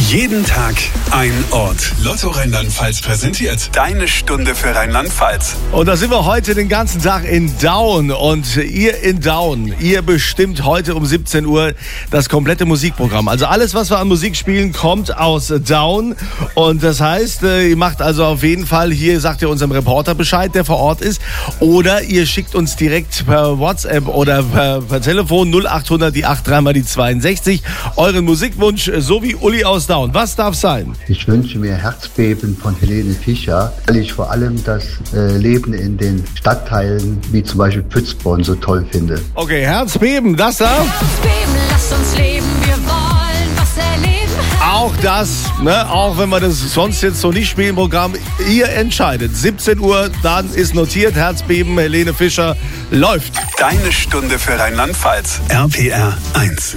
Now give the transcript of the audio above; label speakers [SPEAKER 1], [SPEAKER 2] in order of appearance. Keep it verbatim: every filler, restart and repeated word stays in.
[SPEAKER 1] Jeden Tag ein Ort. Lotto Rheinland-Pfalz präsentiert deine Stunde für Rheinland-Pfalz.
[SPEAKER 2] Und da sind wir heute den ganzen Tag in Daun. Und ihr in Daun, ihr bestimmt heute um siebzehn Uhr das komplette Musikprogramm. Also alles, was wir an Musik spielen, kommt aus Daun. Und das heißt, ihr macht also auf jeden Fall, hier sagt ihr unserem Reporter Bescheid, der vor Ort ist. Oder ihr schickt uns direkt per WhatsApp oder per, per Telefon null acht hundert, die acht drei mal die zweiundsechzig euren Musikwunsch, so wie Uli aus Daun. Was darf sein?
[SPEAKER 3] Ich wünsche mir Herzbeben von Helene Fischer, weil ich vor allem das äh, Leben in den Stadtteilen, wie zum Beispiel Pützborn, so toll finde.
[SPEAKER 2] Okay, Herzbeben, das da?
[SPEAKER 4] Herzbeben, lasst uns leben, wir wollen was erleben.
[SPEAKER 2] Auch das, ne, auch wenn wir das sonst jetzt so nicht spielen im Programm, ihr entscheidet. siebzehn Uhr, dann ist notiert, Herzbeben, Helene Fischer läuft.
[SPEAKER 1] Deine Stunde für Rheinland-Pfalz. R P R eins.